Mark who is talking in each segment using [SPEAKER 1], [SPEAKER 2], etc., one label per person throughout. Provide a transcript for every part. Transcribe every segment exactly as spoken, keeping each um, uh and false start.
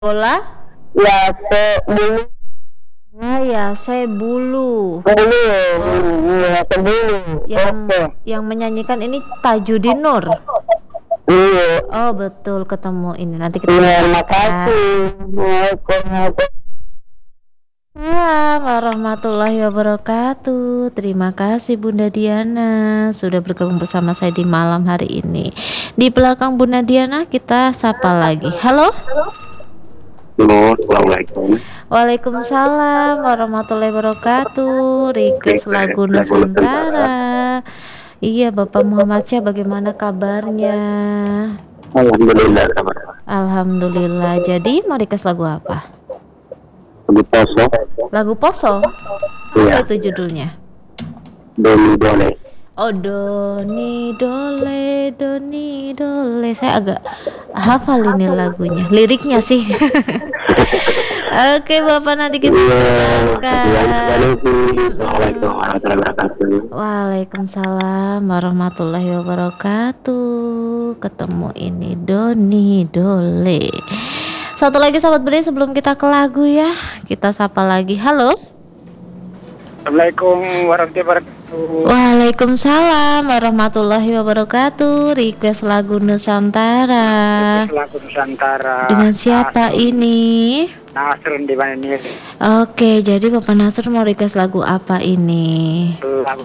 [SPEAKER 1] Bola?
[SPEAKER 2] Ya, se bulu.
[SPEAKER 1] Ah, ya, saya bulu.
[SPEAKER 2] Bulu, iya, sebulu.
[SPEAKER 1] Yang
[SPEAKER 2] Oke.
[SPEAKER 1] yang menyanyikan ini Tajudin Nur.
[SPEAKER 2] Iya.
[SPEAKER 1] Oh, betul, ketemu ini. Nanti kita
[SPEAKER 2] Terima
[SPEAKER 1] putarkan.
[SPEAKER 2] kasih. Waalaikumsalam.
[SPEAKER 1] Assalamualaikum warahmatullahi wabarakatuh. Terima kasih Bunda Diana sudah bergabung bersama saya di malam hari ini. Di belakang Bunda Diana kita sapa lagi. Halo?
[SPEAKER 3] Halo, assalamualaikum.
[SPEAKER 1] Waalaikumsalam warahmatullahi wabarakatuh. Request lagu Nusantara. Iya, Bapak Muhammad Syah, bagaimana kabarnya?
[SPEAKER 3] Alhamdulillah kabar.
[SPEAKER 1] Alhamdulillah. Jadi mau request lagu apa?
[SPEAKER 3] Lagu poso.
[SPEAKER 1] Lagu Poso?
[SPEAKER 3] Iya.
[SPEAKER 1] Apa itu judulnya?
[SPEAKER 3] Doni Dole.
[SPEAKER 1] Oh, Doni Dole, Doni Dole. Saya agak hafal ini lagunya, liriknya sih. Oke, Bapak, nanti kita putarkan.
[SPEAKER 3] Assalamualaikum warahmatullahi wabarakatuh.
[SPEAKER 1] Waalaikumsalam warahmatullahi wabarakatuh. Ketemu ini Doni Dole. Satu lagi sahabat beri sebelum kita ke lagu ya. Kita sapa lagi. Halo.
[SPEAKER 4] Assalamualaikum warahmatullahi wabarakatuh.
[SPEAKER 1] Waalaikumsalam warahmatullahi wabarakatuh. Request lagu Nusantara.
[SPEAKER 4] Lagu Nusantara.
[SPEAKER 1] Dengan siapa
[SPEAKER 4] Nasrun.
[SPEAKER 1] ini?
[SPEAKER 4] Nasrun di mana ini?
[SPEAKER 1] Oke, jadi Bapak Nasr mau request lagu apa ini?
[SPEAKER 4] Lagu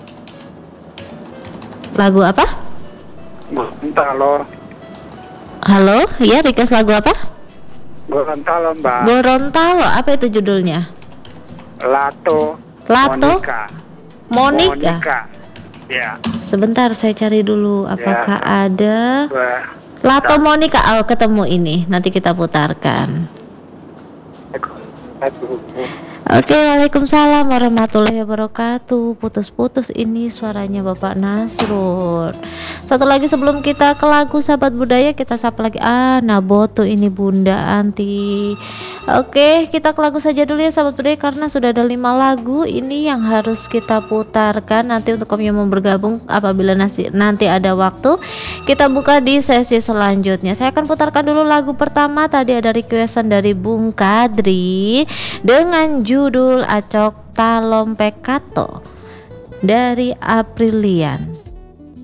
[SPEAKER 1] Lagu apa?
[SPEAKER 4] Gorontalo.
[SPEAKER 1] Halo, ya request lagu apa?
[SPEAKER 4] Gorontalo, Mbak.
[SPEAKER 1] Gorontalo, apa itu judulnya?
[SPEAKER 4] Lato.
[SPEAKER 1] Lato?
[SPEAKER 4] Monica.
[SPEAKER 1] Monica.
[SPEAKER 4] Monica. Ya.
[SPEAKER 1] Sebentar saya cari dulu apakah ada
[SPEAKER 4] Wah.
[SPEAKER 1] Lato Monica. Oh, ketemu ini. Nanti kita putarkan. Oke, waalaikumsalam warahmatullahi wabarakatuh. Putus-putus ini suaranya Bapak Nasrun. Satu lagi sebelum kita ke lagu sahabat budaya, kita sapa lagi. Ah, Naboto ini Bunda Anti. Oke, kita ke lagu saja dulu ya sahabat budaya, karena sudah ada lima lagu ini yang harus kita putarkan. Nanti untuk kamu yang mau bergabung, apabila nasi, nanti ada waktu, kita buka di sesi selanjutnya. Saya akan putarkan dulu lagu pertama. Tadi ada requestan dari Bung Kadri dengan judul Acok Talom Pekato dari Aprilian.